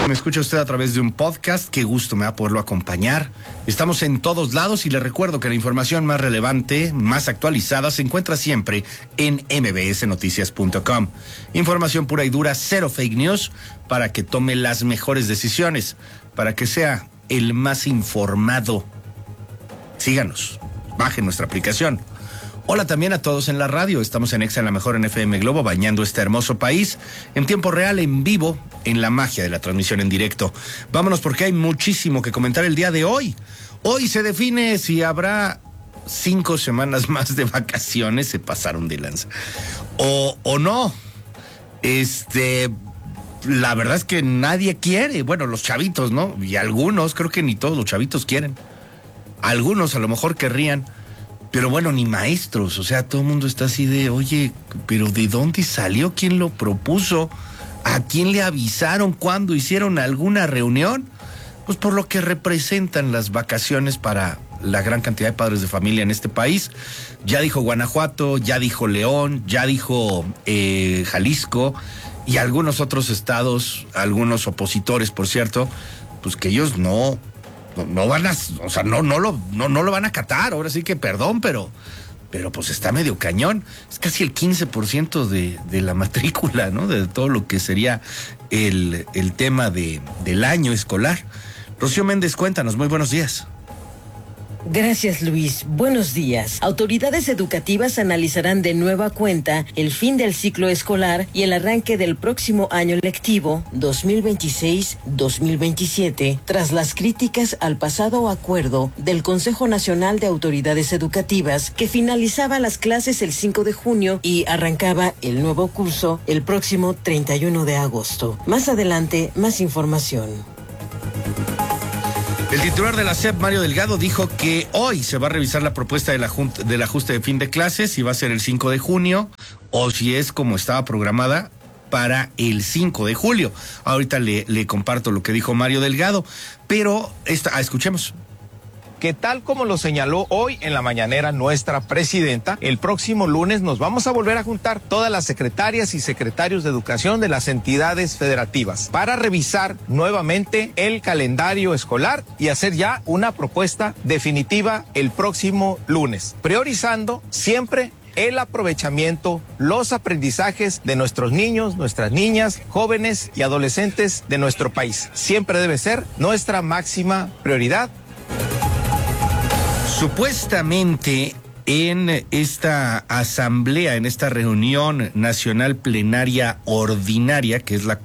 me escucha usted a través de un podcast, qué gusto me va a poderlo acompañar. Estamos en todos lados y le recuerdo que la información más relevante, más actualizada, se encuentra siempre en mbsnoticias.com. Información pura y dura, cero fake news, para que tome las mejores decisiones, para que sea el más informado. Síganos, bajen nuestra aplicación. Hola también a todos en la radio, estamos en Exa, en la mejor en FM Globo, bañando este hermoso país en tiempo real, en vivo, en la magia de la transmisión en directo. Vámonos porque hay muchísimo que comentar el día de hoy. Hoy se define si habrá 5 semanas más de vacaciones, se pasaron de lanza, o no. La verdad es que nadie quiere, bueno, los chavitos, ¿no? Y algunos, creo que ni todos los chavitos quieren. Algunos a lo mejor querrían. Pero bueno, ni maestros, o sea, todo el mundo está así de, oye, pero ¿de dónde salió? ¿Quién lo propuso? ¿A quién le avisaron? ¿Cuándo hicieron alguna reunión? Pues por lo que representan las vacaciones para la gran cantidad de padres de familia en este país. Ya dijo Guanajuato, ya dijo León, ya dijo Jalisco y algunos otros estados, algunos opositores, por cierto, pues que ellos no van a, o sea, no lo van a acatar. Ahora sí que perdón, pero pues está medio cañón. Es casi el 15% de la matrícula, ¿no? De todo lo que sería el tema del año escolar. Rocío Méndez, cuéntanos, muy buenos días. Gracias, Luis. Buenos días. Autoridades educativas analizarán de nueva cuenta el fin del ciclo escolar y el arranque del próximo año lectivo 2026-2027, tras las críticas al pasado acuerdo del Consejo Nacional de Autoridades Educativas, que finalizaba las clases el 5 de junio y arrancaba el nuevo curso el próximo 31 de agosto. Más adelante, más información. El titular de la SEP, Mario Delgado, dijo que hoy se va a revisar la propuesta del ajuste de fin de clases, si va a ser el 5 de junio o si es como estaba programada para el 5 de julio. Ahorita le comparto lo que dijo Mario Delgado, pero escuchemos. Que tal como lo señaló hoy en la mañanera nuestra presidenta, el próximo lunes nos vamos a volver a juntar todas las secretarias y secretarios de educación de las entidades federativas para revisar nuevamente el calendario escolar y hacer ya una propuesta definitiva el próximo lunes, priorizando siempre el aprovechamiento, los aprendizajes de nuestros niños, nuestras niñas, jóvenes y adolescentes de nuestro país. Siempre debe ser nuestra máxima prioridad. Supuestamente en esta asamblea, en esta reunión nacional plenaria ordinaria, que es la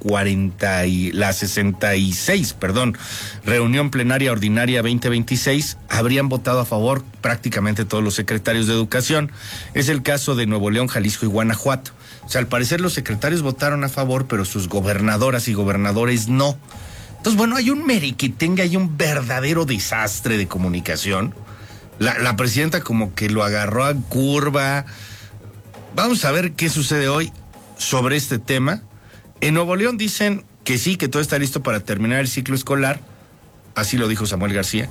66, reunión plenaria ordinaria 2026, habrían votado a favor prácticamente todos los secretarios de educación. Es el caso de Nuevo León, Jalisco y Guanajuato. O sea, al parecer los secretarios votaron a favor, pero sus gobernadoras y gobernadores no. Entonces, bueno, hay un merequetengue, hay un verdadero desastre de comunicación. La presidenta como que lo agarró a curva. Vamos a ver qué sucede hoy sobre este tema. En Nuevo León dicen que sí, que todo está listo para terminar el ciclo escolar. Así lo dijo Samuel García.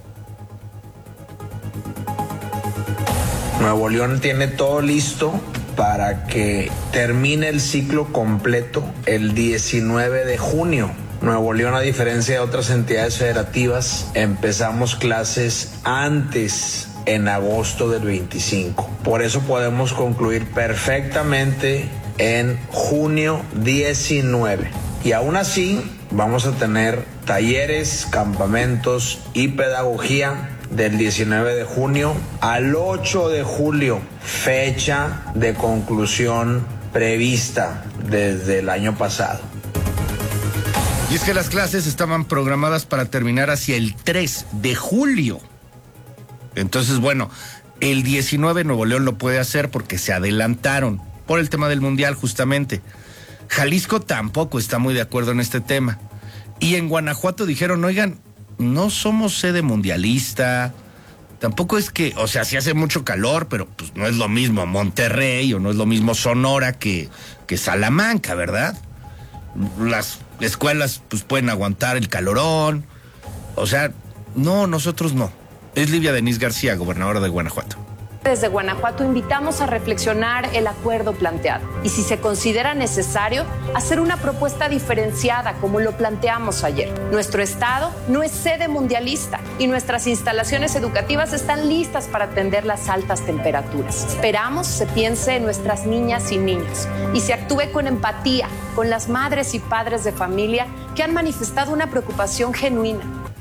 Nuevo León tiene todo listo para que termine el ciclo completo el 19 de junio. Nuevo León, a diferencia de otras entidades federativas, empezamos clases antes, en agosto del 25. Por eso podemos concluir perfectamente en junio 19. Y aún así, vamos a tener talleres, campamentos y pedagogía del 19 de junio al 8 de julio, fecha de conclusión prevista desde el año pasado. Y es que las clases estaban programadas para terminar hacia el 3 de julio. Entonces, bueno, el 19 Nuevo León lo puede hacer porque se adelantaron por el tema del Mundial, justamente. Jalisco tampoco está muy de acuerdo en este tema. Y en Guanajuato dijeron, oigan, no somos sede mundialista, tampoco es que, o sea, sí hace mucho calor, pero pues no es lo mismo Monterrey o no es lo mismo Sonora que Salamanca, ¿verdad? Las escuelas pues pueden aguantar el calorón. O sea, no, nosotros no. Es Livia Denise García, gobernadora de Guanajuato. Desde Guanajuato invitamos a reflexionar el acuerdo planteado y, si se considera necesario, hacer una propuesta diferenciada como lo planteamos ayer. Nuestro estado no es sede mundialista y nuestras instalaciones educativas están listas para atender las altas temperaturas. Esperamos se piense en nuestras niñas y niños y se actúe con empatía con las madres y padres de familia que han manifestado una preocupación genuina.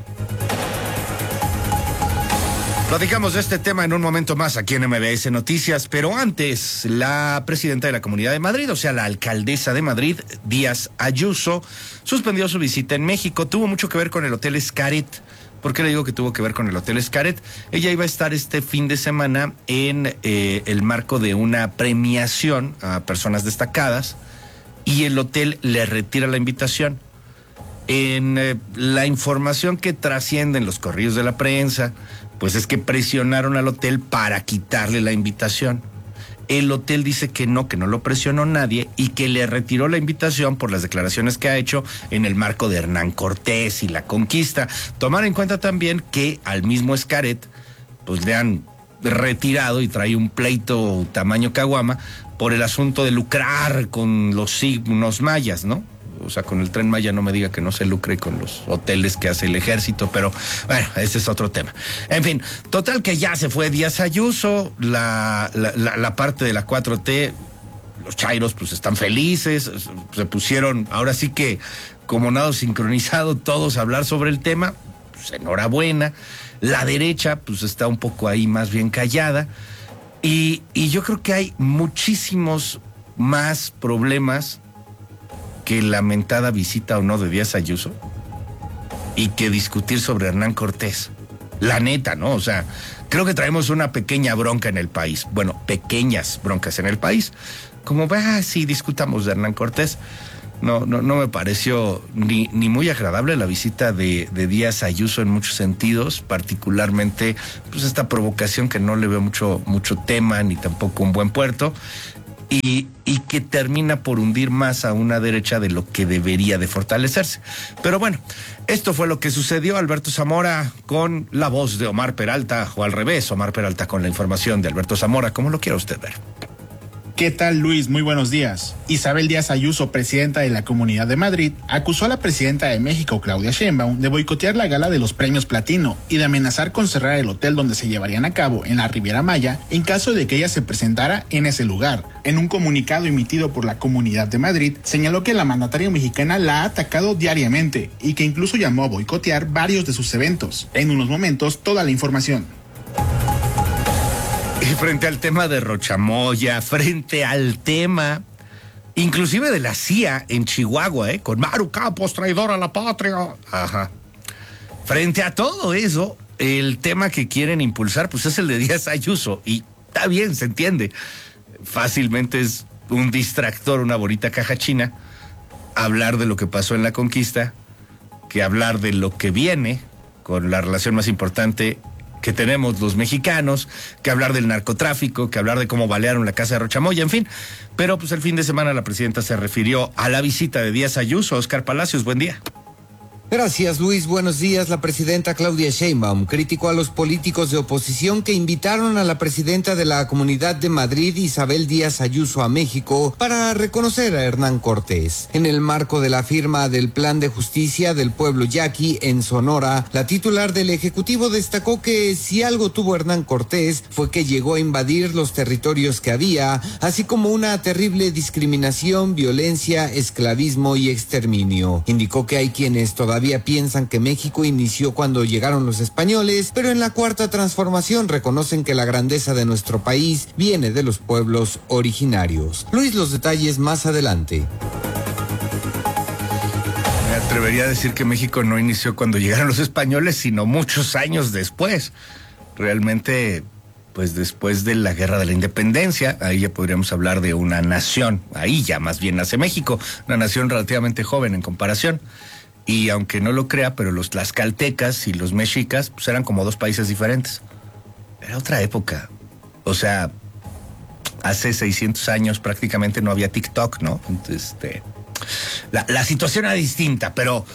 Platicamos de este tema en un momento más aquí en MBS Noticias, pero antes, la presidenta de la Comunidad de Madrid, o sea, la alcaldesa de Madrid, Díaz Ayuso, suspendió su visita en México. Tuvo mucho que ver con el Hotel Xcaret. ¿Por qué le digo que tuvo que ver con el Hotel Xcaret? Ella iba a estar este fin de semana en el marco de una premiación a personas destacadas y el hotel le retira la invitación. En la información que trascienden los correos de la prensa, pues es que presionaron al hotel para quitarle la invitación. El hotel dice que no lo presionó nadie y que le retiró la invitación por las declaraciones que ha hecho en el marco de Hernán Cortés y la conquista. Tomar en cuenta también que al mismo Xcaret, pues le han retirado y trae un pleito tamaño caguama por el asunto de lucrar con los signos mayas, ¿no? O sea, con el Tren Maya no me diga que no se lucre con los hoteles que hace el ejército, pero bueno, ese es otro tema. En fin, total que ya se fue Díaz Ayuso, la parte de la 4T, los chairos pues están felices, se pusieron ahora sí que como nado sincronizado todos a hablar sobre el tema, pues enhorabuena. La derecha pues está un poco ahí más bien callada y yo creo que hay muchísimos más problemas que lamentada visita o no de Díaz Ayuso y que discutir sobre Hernán Cortés. La neta, ¿no? O sea, creo que traemos una pequeña bronca en el país. Bueno, pequeñas broncas en el país. Como, sí, discutamos de Hernán Cortés. No me pareció ni muy agradable la visita de Díaz Ayuso en muchos sentidos, particularmente pues esta provocación que no le veo mucho tema ni tampoco un buen puerto. Y que termina por hundir más a una derecha de lo que debería de fortalecerse. Pero bueno, esto fue lo que sucedió. Alberto Zamora con la voz de Omar Peralta, o al revés, Omar Peralta con la información de Alberto Zamora, como lo quiera usted ver. ¿Qué tal, Luis? Muy buenos días. Isabel Díaz Ayuso, presidenta de la Comunidad de Madrid, acusó a la presidenta de México, Claudia Sheinbaum, de boicotear la gala de los premios Platino y de amenazar con cerrar el hotel donde se llevarían a cabo en la Riviera Maya en caso de que ella se presentara en ese lugar. En un comunicado emitido por la Comunidad de Madrid, señaló que la mandataria mexicana la ha atacado diariamente y que incluso llamó a boicotear varios de sus eventos. En unos momentos, toda la información. Y frente al tema de Rochamoya, frente al tema inclusive de la CIA en Chihuahua, con Maru Campos, traidor a la patria. Ajá. Frente a todo eso, el tema que quieren impulsar, pues es el de Díaz Ayuso. Y está bien, se entiende. Fácilmente es un distractor, una bonita caja china, hablar de lo que pasó en la conquista, que hablar de lo que viene con la relación más importante que tenemos los mexicanos, que hablar del narcotráfico, que hablar de cómo balearon la casa de Rochamoya, en fin. Pero pues el fin de semana la presidenta se refirió a la visita de Díaz Ayuso. Oscar Palacios, buen día. Gracias, Luis. Buenos días. La presidenta Claudia Sheinbaum criticó a los políticos de oposición que invitaron a la presidenta de la Comunidad de Madrid, Isabel Díaz Ayuso, a México para reconocer a Hernán Cortés. En el marco de la firma del Plan de Justicia del Pueblo Yaqui en Sonora, la titular del Ejecutivo destacó que si algo tuvo Hernán Cortés fue que llegó a invadir los territorios que había, así como una terrible discriminación, violencia, esclavismo y exterminio. Indicó que hay quienes todavía piensan que México inició cuando llegaron los españoles, pero en la Cuarta Transformación reconocen que la grandeza de nuestro país viene de los pueblos originarios. Luis, los detalles más adelante. Me atrevería a decir que México no inició cuando llegaron los españoles, sino muchos años después. Realmente, pues después de la Guerra de la Independencia, ahí ya podríamos hablar de una nación. Ahí ya más bien nace México, una nación relativamente joven en comparación. Y aunque no lo crea, pero los tlaxcaltecas y los mexicas pues eran como dos países diferentes. Era otra época. O sea, hace 600 años prácticamente no había TikTok, ¿no? Entonces, la situación era distinta, pero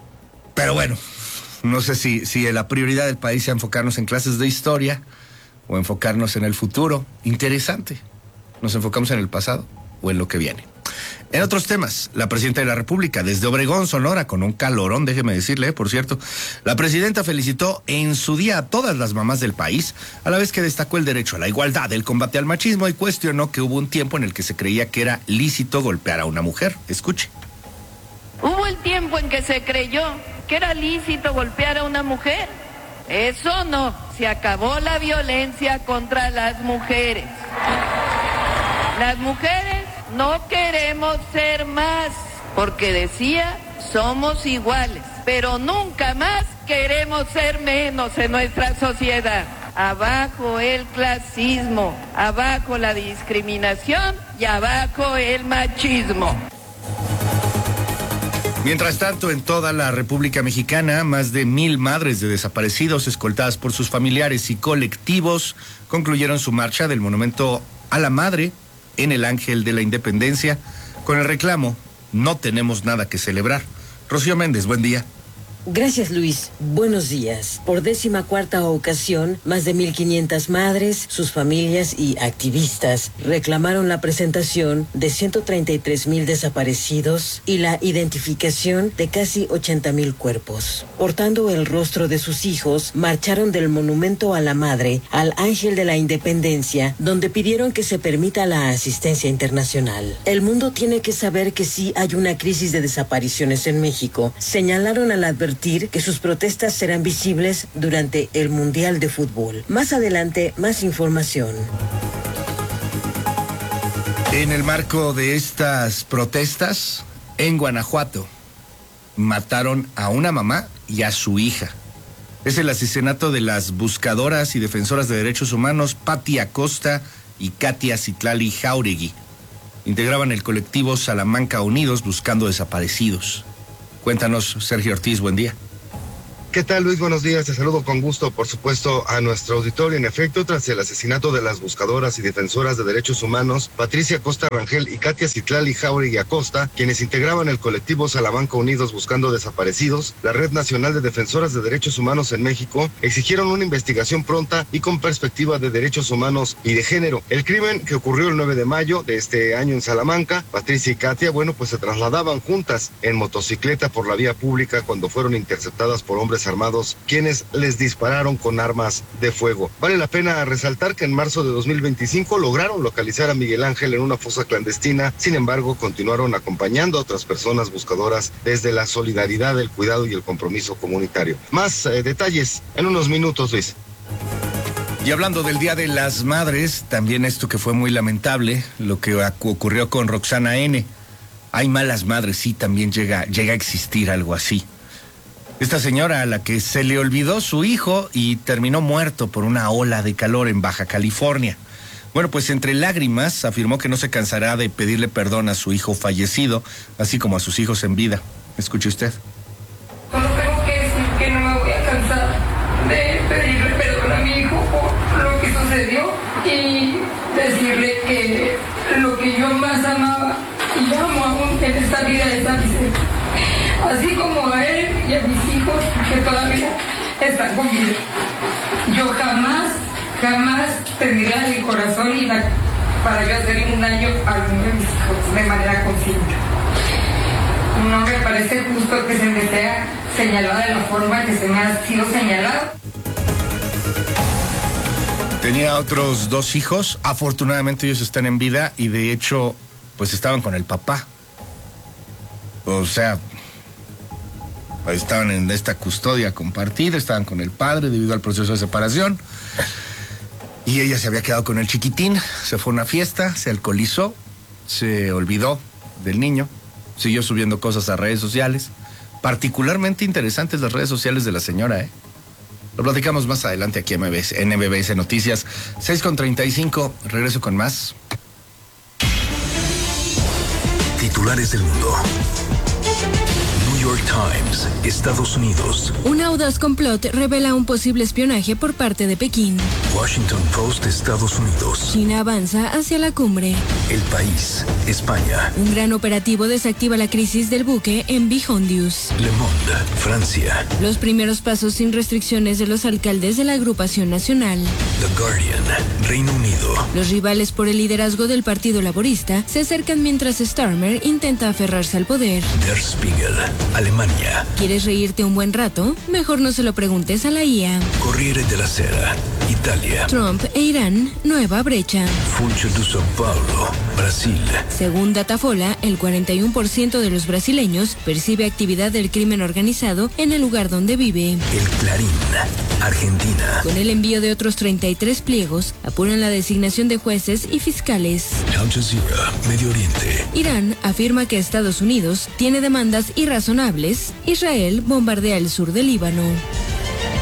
bueno, no sé si la prioridad del país sea enfocarnos en clases de historia o enfocarnos en el futuro. Interesante. ¿Nos enfocamos en el pasado o en lo que viene? En otros temas, la presidenta de la República, desde Obregón, Sonora, con un calorón, déjeme decirle, por cierto, la presidenta felicitó en su día a todas las mamás del país, a la vez que destacó el derecho a la igualdad, el combate al machismo y cuestionó que hubo un tiempo en el que se creía que era lícito golpear a una mujer. Escuche. Hubo el tiempo en que se creyó que era lícito golpear a una mujer. Eso no, se acabó la violencia contra las mujeres. Las mujeres no queremos ser más, porque decía, somos iguales, pero nunca más queremos ser menos en nuestra sociedad. Abajo el clasismo, abajo la discriminación y abajo el machismo. Mientras tanto, en toda la República Mexicana, más de 1,000 madres de desaparecidos, escoltadas por sus familiares y colectivos, concluyeron su marcha del Monumento a la Madre en el Ángel de la Independencia, con el reclamo, no tenemos nada que celebrar. Rocío Méndez, buen día. Gracias, Luis. Buenos días. Por 14ª ocasión, más de 1,500 madres, sus familias y activistas reclamaron la presentación de 133,000 desaparecidos y la identificación de casi 80,000 cuerpos. Portando el rostro de sus hijos, marcharon del Monumento a la Madre al Ángel de la Independencia, donde pidieron que se permita la asistencia internacional. El mundo tiene que saber que sí hay una crisis de desapariciones en México. Señalaron al advertir que sus protestas serán visibles durante el Mundial de Fútbol. Más adelante, más información. En el marco de estas protestas, en Guanajuato, mataron a una mamá y a su hija. Es el asesinato de las buscadoras y defensoras de derechos humanos Patti Acosta y Katia Citlali Jauregui. Integraban el colectivo Salamanca Unidos buscando desaparecidos. Cuéntanos, Sergio Ortiz, buen día. ¿Qué tal, Luis? Buenos días. Te saludo con gusto, por supuesto, a nuestro auditorio. En efecto, tras el asesinato de las buscadoras y defensoras de derechos humanos, Patricia Acosta Rangel y Katia Citlali Jauregui Acosta, quienes integraban el colectivo Salamanca Unidos buscando desaparecidos, la Red Nacional de Defensoras de Derechos Humanos en México, exigieron una investigación pronta y con perspectiva de derechos humanos y de género. El crimen que ocurrió el 9 de mayo de este año en Salamanca, Patricia y Katia, pues se trasladaban juntas en motocicleta por la vía pública cuando fueron interceptadas por hombres armados, quienes les dispararon con armas de fuego. Vale la pena resaltar que en marzo de 2025 lograron localizar a Miguel Ángel en una fosa clandestina, sin embargo continuaron acompañando a otras personas buscadoras desde la solidaridad, el cuidado y el compromiso comunitario. Más detalles en unos minutos, Luis. Y hablando del Día de las Madres, también esto que fue muy lamentable, lo que ocurrió con Roxana N. Hay malas madres, sí, también llega a existir algo así. Esta señora a la que se le olvidó su hijo y terminó muerto por una ola de calor en Baja California. Bueno, pues entre lágrimas afirmó que no se cansará de pedirle perdón a su hijo fallecido, así como a sus hijos en vida. Escuche usted. Solo tengo que decir que no me voy a cansar de pedirle perdón a mi hijo por lo que sucedió y decirle que lo que yo más amaba y amo aún en esta vida es a Vicente. Así como a él y a mis hijos que todavía están conmigo. Yo jamás tendría el corazón y para yo hacer un daño a alguno de mis hijos de manera consciente. No me parece justo que se me sea señalada de la forma que se me ha sido señalado. Tenía otros 2 hijos, afortunadamente ellos están en vida y de hecho pues estaban con el papá. O sea, estaban en esta custodia compartida, estaban con el padre debido al proceso de separación. Y ella se había quedado con el chiquitín, se fue a una fiesta, se alcoholizó, se olvidó del niño, siguió subiendo cosas a redes sociales. Particularmente interesantes las redes sociales de la señora, ¿eh? Lo platicamos más adelante aquí en MBS Noticias. 6:35, regreso con más. Titulares del mundo. New York Times, Estados Unidos. Un audaz complot revela un posible espionaje por parte de Pekín. Washington Post, Estados Unidos. China avanza hacia la cumbre. El País, España. Un gran operativo desactiva la crisis del buque MV Hondius. Le Monde, Francia. Los primeros pasos sin restricciones de los alcaldes de la agrupación nacional. The Guardian, Reino Unido. Los rivales por el liderazgo del Partido Laborista se acercan mientras Starmer intenta aferrarse al poder. Der Spiegel, Alemania. ¿Quieres reírte un buen rato? Mejor no se lo preguntes a la IA. Corriere della Sera, Italia. Trump e Irán, nueva brecha. Funcho de São Paulo, Brasil. Según Datafola, el 41% de los brasileños percibe actividad del crimen organizado en el lugar donde vive. El Clarín, Argentina. Con el envío de otros 33 pliegos, apuran la designación de jueces y fiscales. Al Jazeera, Medio Oriente. Irán afirma que Estados Unidos tiene demandas irrazonables. Israel bombardea el sur del Líbano.